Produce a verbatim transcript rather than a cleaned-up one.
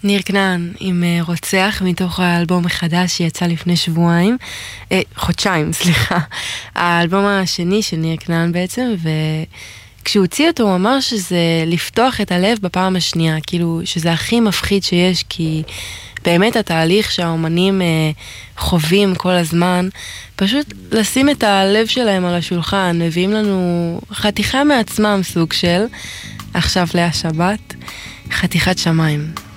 ניר כנען עם רוצח מתוך האלבום החדש שיצא לפני שבועיים, אה, חודשיים, סליחה. האלבום השני של ניר כנען בעצם, וכשהוא הוציא אותו הוא אמר שזה לפתוח את הלב בפעם השנייה, כאילו שזה הכי מפחיד שיש, כי באמת התהליך שהאומנים אה, חווים כל הזמן, פשוט לשים את הלב שלהם על השולחן, מביאים לנו חתיכה מעצמם סוג של, עכשיו לאה שבת, חתיכת שמיים.